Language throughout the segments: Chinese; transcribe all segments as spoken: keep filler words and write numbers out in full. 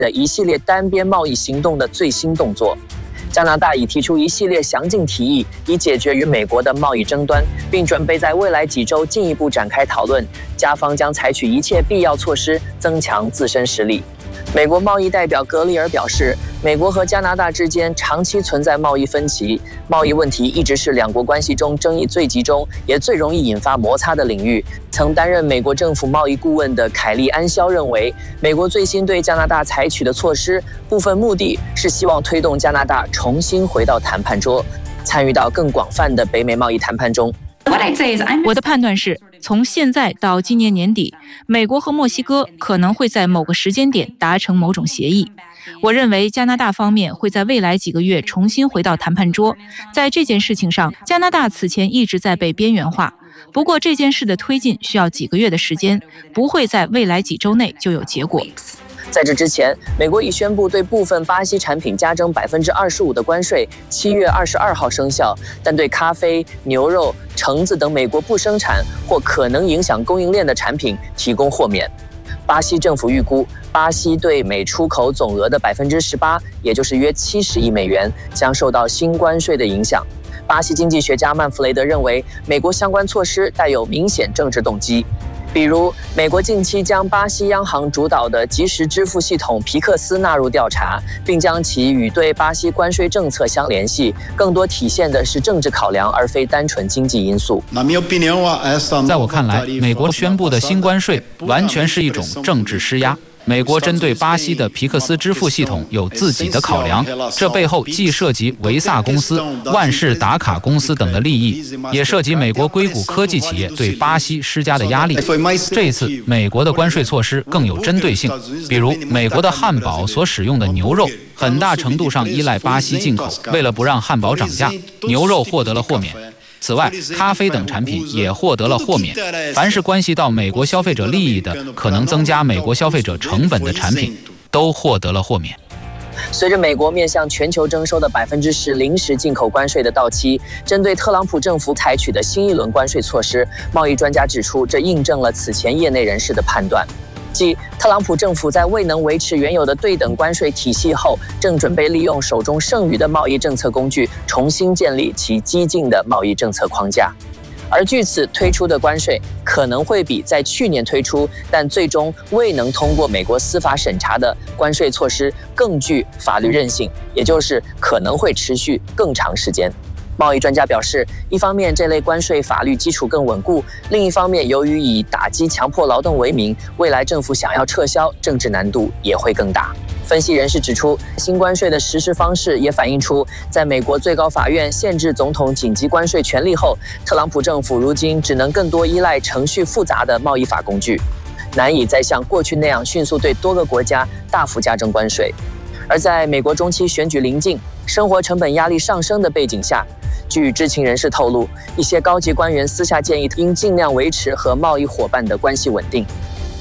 的一系列单边贸易行动的最新动作。加拿大已提出一系列详尽提议，以解决与美国的贸易争端，并准备在未来几周进一步展开讨论。加方将采取一切必要措施，增强自身实力。美国贸易代表格里尔表示，美国和加拿大之间长期存在贸易分歧，贸易问题一直是两国关系中争议最集中，也最容易引发摩擦的领域。曾担任美国政府贸易顾问的凯利安肖认为，美国最新对加拿大采取的措施，部分目的是希望推动加拿大重新回到谈判桌，参与到更广泛的北美贸易谈判中。 我的判断是，从现在到今年年底，美国和墨西哥可能会在某个时间点达成某种协议。我认为加拿大方面会在未来几个月重新回到谈判桌。在这件事情上，加拿大此前一直在被边缘化。不过这件事的推进需要几个月的时间，不会在未来几周内就有结果。 在这之前，美国已宣布对部分巴西产品加征百分之二十五的关税，七月二十二号生效，但对咖啡、牛肉、橙子等美国不生产或可能影响供应链的产品提供豁免。巴西政府预估，巴西对美出口总额的百分之十八，也就是约七十亿美元，将受到新关税的影响。巴西经济学家曼弗雷德认为，美国相关措施带有明显政治动机。比如，美国近期将巴西央行主导的即时支付系统皮克斯纳入调查，并将其与对巴西关税政策相联系，更多体现的是政治考量，而非单纯经济因素。 在我看来，美国宣布的新关税完全是一种政治施压。美国针对巴西的皮克斯支付系统有自己的考量，这背后既涉及维萨公司、万事达卡公司等的利益，也涉及美国硅谷科技企业对巴西施加的压力。这一次，美国的关税措施更有针对性，比如美国的汉堡所使用的牛肉，很大程度上依赖巴西进口，为了不让汉堡涨价，牛肉获得了豁免。此外，咖啡等产品也获得了豁免。凡是关系到美国消费者利益的，可能增加美国消费者成本的产品，都获得了豁免。 随着美国面向全球征收的百分之十临时进口关税的到期，针对特朗普政府采取的新一轮关税措施，贸易专家指出，这印证了此前业内人士的判断。即特朗普政府在未能维持原有的对等关税体系后，正准备利用手中剩余的贸易政策工具，重新建立其激进的贸易政策框架。而据此推出的关税可能会比在去年推出但最终未能通过美国司法审查的关税措施更具法律韧性，也就是可能会持续更长时间。贸易专家表示，一方面这类关税法律基础更稳固，另一方面由于以打击强迫劳动为名，未来政府想要撤销，政治难度也会更大。分析人士指出，新关税的实施方式也反映出，在美国最高法院限制总统紧急关税权力后，特朗普政府如今只能更多依赖程序复杂的贸易法工具，难以再像过去那样迅速对多个国家大幅加征关税。而在美国中期选举临近、生活成本压力上升的背景下，据知情人士透露，一些高级官员私下建议应尽量维持和贸易伙伴的关系稳定。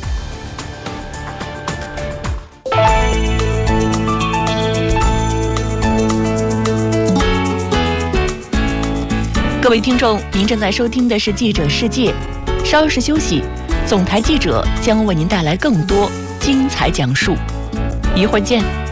各位听众，您正在收听的是《记者世界》，稍事休息，总台记者将为您带来更多精彩讲述。一会儿见。